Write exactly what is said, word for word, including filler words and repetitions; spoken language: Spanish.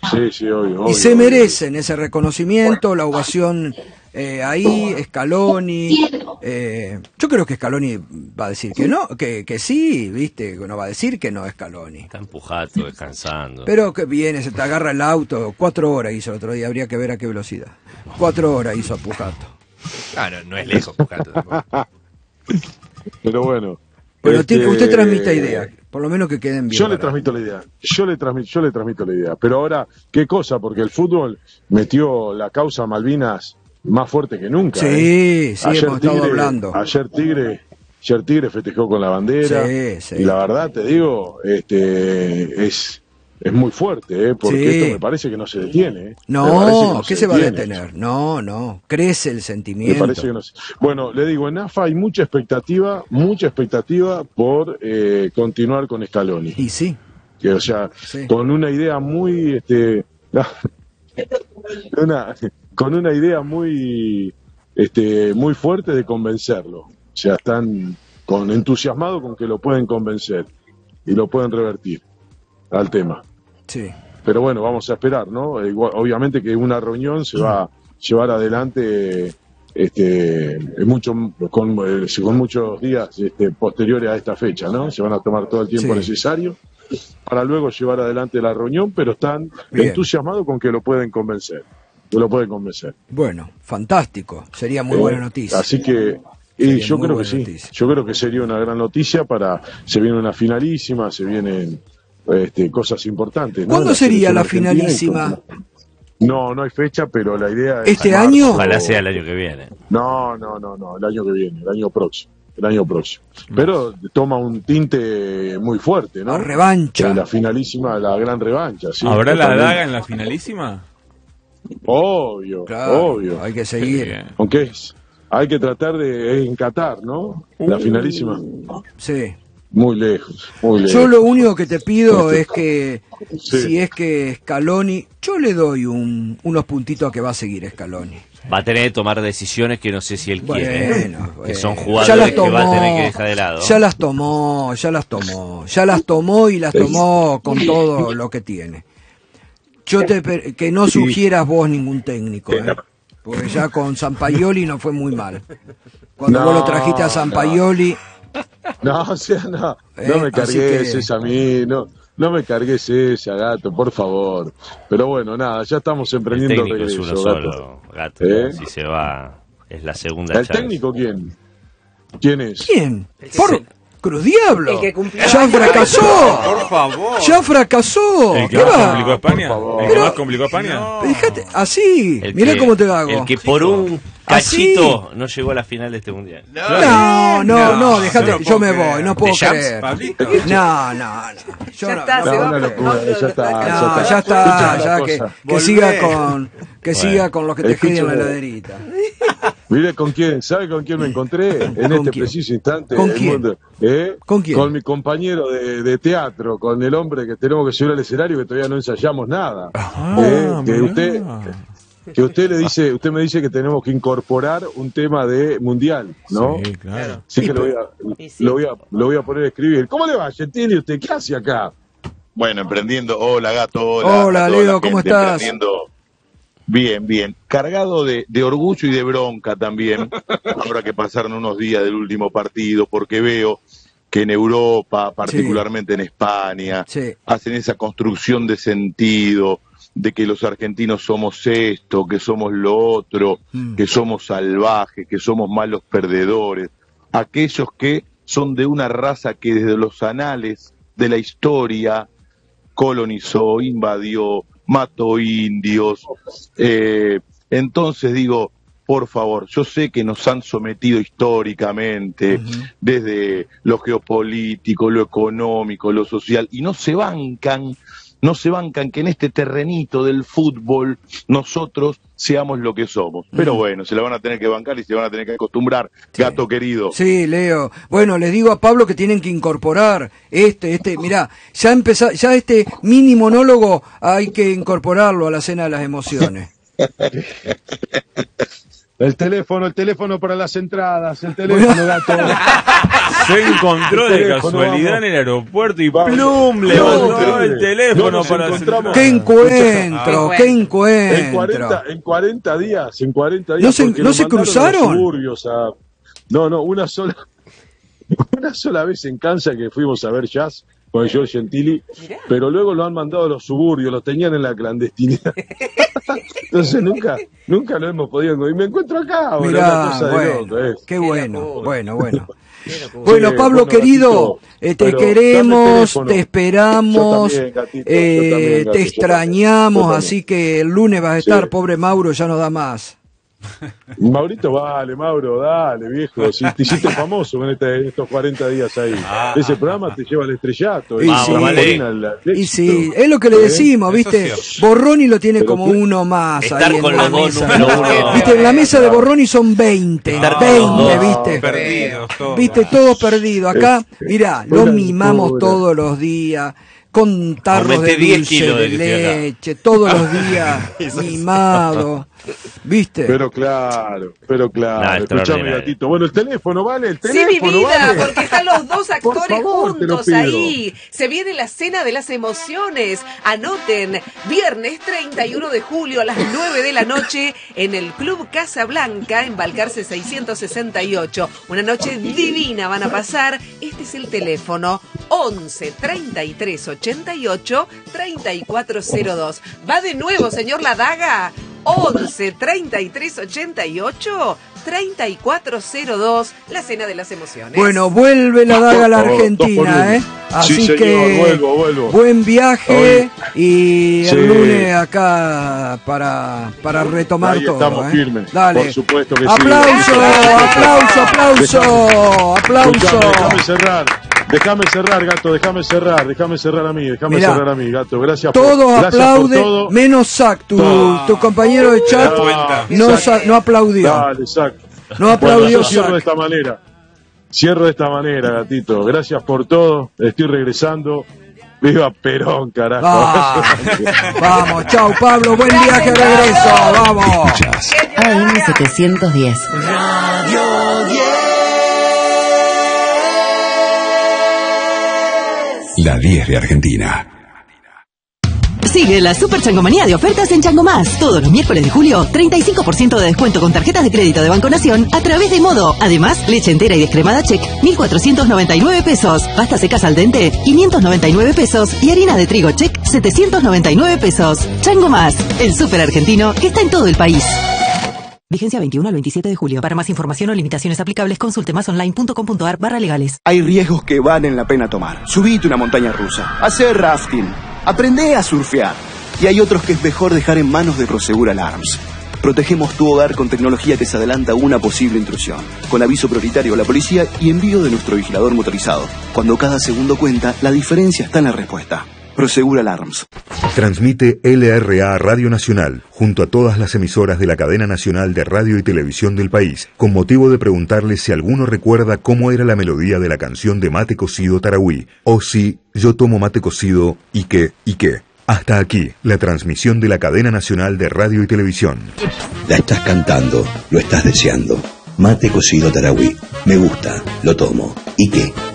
Sí, sí, obvio, obvio, y se obvio. merecen ese reconocimiento, la ovación eh, ahí, Scaloni. Eh, yo creo que Scaloni va a decir que no, que, que sí, viste, no va a decir que no Scaloni. Está empujado, descansando. Pero que viene, se te agarra el auto, cuatro horas hizo el otro día, habría que ver a qué velocidad. Cuatro horas hizo a Pujato. Ah, no, no es lejos, Pujato. Pero bueno. Bueno, este, usted transmita idea, por lo menos que queden bien. Yo le para... transmito la idea, yo le transmito, yo le transmito la idea. Pero ahora, ¿qué cosa? Porque el fútbol metió la causa Malvinas más fuerte que nunca. Sí, ¿eh? sí, ayer hemos Tigre, estado hablando. Ayer Tigre, ayer Tigre festejó con la bandera. Sí, sí. Y la verdad, te digo, este es, es muy fuerte, ¿eh? Porque Sí. esto me parece que no se detiene. ¿eh? No, Me parece que no ¿qué se, se va a detiene. detener? No, no, crece el Me sentimiento. parece que no sé. Bueno, le digo, en A F A hay mucha expectativa, mucha expectativa por eh, continuar con Scaloni. Y sí. Que, o sea, Sí. con una idea muy, este, una, con una idea muy, este, muy fuerte de convencerlo. O sea, están con entusiasmados con que lo pueden convencer y lo pueden revertir al tema. Sí. Pero bueno, vamos a esperar, ¿no? Igual, obviamente que una reunión se va a llevar adelante este mucho con, eh, con muchos días este, posteriores a esta fecha, ¿no? Se van a tomar todo el tiempo Sí. necesario para luego llevar adelante la reunión, pero están Bien. entusiasmados con que lo pueden convencer, que lo pueden convencer. Bueno, fantástico. Sería muy Eh, buena noticia. Así que y Sería yo muy creo que buena sí, noticia. yo creo que sería una gran noticia para, se viene una finalísima, se vienen este, cosas importantes, ¿no? ¿Cuándo La sería selección la argentina finalísima? y- No, no hay fecha, pero la idea es ¿Este marzo. año? Ojalá sea el año que viene. No, no, no, no, el año que viene, el año próximo, el año próximo. Pero toma un tinte muy fuerte, ¿no? La revancha. Eh, la finalísima, la gran revancha, sí. ¿Habrá la totalmente. daga en la finalísima? Obvio, Claro, obvio. hay que seguir. Bien. Aunque es, hay que tratar de encatar, ¿no? La finalísima. Sí. Muy lejos, muy lejos. Yo lo único que te pido es que, Sí. si es que Scaloni, yo le doy un, unos puntitos a que va a seguir Scaloni. Va a tener que tomar decisiones que no sé si él quiere. Bueno, que bueno. son Ya las jugadores que va a tomó, tener que dejar de lado. Ya las tomó, ya las tomó, ya las tomó y las tomó con todo lo que tiene. Yo te per- que no sugieras vos ningún técnico, ¿eh? Porque ya con Sampaioli no fue muy mal. Cuando No, vos lo trajiste a no. Sampaioli, No, o sea, no, Eh, no me así cargues que- esa a mí, no, no me cargues esa, gato, por favor. Pero bueno, nada, ya estamos El emprendiendo el técnico es regreso, uno gato. solo, gato. ¿Eh? Si se va, es la segunda ¿El chance. técnico quién? ¿Quién es? ¿quién? Por Cruz Diablo. El que cumplió Ya años. fracasó. Por favor. Ya fracasó. ¿El que ¿Qué más va? complicó a España? Por favor. ¿El que Pero- más complicó a España? Fíjate, así, El mirá que- cómo te hago. El que por un ¿Así? cachito no llegó a la final de este mundial. No, no, no, dejate, no yo puedo me creer. voy, no puedo ¿De Champs, creer. Pablito? No, no, no. Yo Ya no, está, no, se No, va. una locura, ya está, no, ya Escucha está, una ya que, cosa. que siga con que siga con lo que te Escucha quede en la una- heladerita. Mire con quién, ¿sabe con quién me encontré en ¿Con este quién? preciso instante? ¿Con del quién? mundo? ¿Eh? ¿Con quién? Con mi compañero de, de teatro, con el hombre que tenemos que subir al escenario que todavía no ensayamos nada. Ah, ¿Eh? Que mirá. usted, que usted le dice, usted me dice que tenemos que incorporar un tema de mundial, ¿no? Sí, claro. Así que lo voy, a, Y sí. lo, voy a, lo voy a poner a escribir. ¿Cómo le va, Gentili? ¿Usted qué hace acá? Bueno, emprendiendo. Hola, gato. Hola, Hola, a toda Leo, la ¿cómo gente, estás? emprendiendo. Bien, bien. Cargado de, de orgullo y de bronca también. Ahora que pasaron unos días del último partido, porque veo que en Europa, particularmente en España, Sí. hacen esa construcción de sentido, de que los argentinos somos esto, que somos lo otro, Mm. que somos salvajes, que somos malos perdedores. Aquellos que son de una raza que desde los anales de la historia colonizó, invadió, mató indios. Eh, entonces digo, por favor, yo sé que nos han sometido históricamente, Ujú. desde lo geopolítico, lo económico, lo social, y no se bancan, no se bancan que en este terrenito del fútbol nosotros seamos lo que somos. Pero Mm. bueno, se la van a tener que bancar y se van a tener que acostumbrar, gato querido. Sí, Leo. Bueno, les digo a Pablo que tienen que incorporar este, este, mirá, ya empezá, ya este mini monólogo hay que incorporarlo a la cena de las emociones. El teléfono, el teléfono para las entradas, el teléfono, gato. Se encontró El de teléfono, casualidad vamos. en el aeropuerto y Vamos. plum, le No, mandó no, el teléfono no nos para encontramos. ¡Qué encuentro! Ah, ¡Qué En encuentro! cuarenta, en cuarenta días, en cuarenta días. ¿No se- porque no nos se mandaron a los cruzaron? suburbios a- No, no, una sola, una sola vez en Kansas que fuimos a ver jazz con George Gentili, Mirá. pero luego lo han mandado a los suburbios, los tenían en la clandestinidad. Entonces nunca, nunca lo hemos podido. Y me encuentro acá, boludo, una Mirá, cosa de bueno, loco, es. qué bueno, locura. bueno, bueno. Qué locura. Bueno, Sí, Pablo bueno, querido, gatito, eh, te pero dame el queremos, teléfono. te esperamos, Yo también, gatito, yo eh, también, gato, te yo también, extrañamos, yo también. así que el lunes vas a estar, Sí. pobre Mauro, ya no da más. Maurito, vale, Mauro, dale, viejo. Si te hiciste famoso en, este- en estos cuarenta días ahí. Ah. Ese programa te lleva al estrellato. Y es sí. la Molina, al- al Y éxito. sí, es lo que le ¿Eh? decimos, Eso ¿viste? sí. Borroni lo tiene Pero como tú- uno más Estar ahí en con la los dos mesa. número uno. ¿Viste? En la mesa de Borroni son veinte, Estar con veinte, los dos. ¿viste? Perdidos todos. Viste, todo perdido. Acá, mirá, lo Una mimamos locura. todos los días, con tarros Aumenté de diez dulce kilos de de que estoy acá. leche, todos los días, mimado. ¿Viste? Pero claro, pero claro. Nah, Escuchame, extraordinario. gatito. Bueno, el teléfono, ¿vale? El Sí, mi teléfono, vida, ¿vale? porque están los dos actores favor, te lo juntos pido. ahí. Se viene la cena de las emociones. Anoten, viernes treinta y uno de julio a las nueve de la noche en el Club Casa Blanca en Balcarce seiscientos sesenta y ocho. Una noche divina van a pasar. Este es el teléfono once treinta y tres ochenta y ocho treinta y cuatro cero dos. Va de nuevo, señor Ladaga. once treinta y tres ochenta y ocho treinta y cuatro cero dos, la cena de las emociones. Bueno, vuelve la daga a la Por favor, dos por Argentina, uno. ¿eh? Así Sí, señor, que vuelvo, vuelvo. buen viaje y Sí. el lunes acá para, para retomar Ahí todo. estamos ¿eh? firmes. Dale. Por supuesto que sí. aplauso, aplauso, aplauso, aplauso. Déjame, déjame cerrar. Déjame cerrar, gato, déjame cerrar, déjame cerrar a mí, déjame Mirá, cerrar a mí, gato. Gracias por, Todos gracias por aplauden, todo. menos Zach, tu, Todo. tu compañero de chat, Ah, no, sa- no aplaudió. Dale, exacto. No Bueno, aplaudió yo cierro Zach. de esta manera. Cierro de esta manera, gatito. Gracias por todo. Estoy regresando. Viva Perón, carajo. Ah, vamos, chau Pablo, buen viaje de regreso, vamos. A M setecientos diez. La diez de Argentina. Sigue la Super Changomanía de ofertas en Chango Más. Todos los miércoles de julio, treinta y cinco por ciento de descuento con tarjetas de crédito de Banco Nación a través de Modo. Además, leche entera y descremada Check, mil cuatrocientos noventa y nueve pesos. Pasta secas al dente, quinientos noventa y nueve pesos. Y harina de trigo Check, setecientos noventa y nueve pesos. Chango Más, el súper argentino que está en todo el país. Vigencia veintiuno al veintisiete de julio. Para más información o limitaciones aplicables, consulte masonline punto com punto ar barra legales. Hay riesgos que valen la pena tomar. Subite una montaña rusa, hacer rafting, aprende a surfear. Y hay otros que es mejor dejar en manos de Prosegur Alarms. Protegemos tu hogar con tecnología que se adelanta a una posible intrusión. Con aviso prioritario a la policía y envío de nuestro vigilador motorizado. Cuando cada segundo cuenta, la diferencia está en la respuesta. Prosegur Alarms. Transmite L R A Radio Nacional, junto a todas las emisoras de la cadena nacional de radio y televisión del país, con motivo de preguntarles si alguno recuerda cómo era la melodía de la canción de Mate Cocido Tarahui, o si yo tomo mate cocido y qué, y qué. Hasta aquí, la transmisión de la cadena nacional de radio y televisión. La estás cantando, lo estás deseando. Mate cocido Tarahui. Me gusta, lo tomo. ¿Y qué?